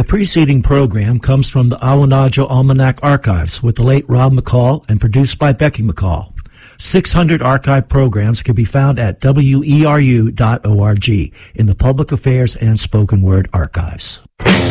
preceding program comes from the Awanadjo Almanac Archives with the late Rob McCall and produced by Becky McCall. 600 archive programs can be found at weru.org in the Public Affairs and Spoken Word Archives.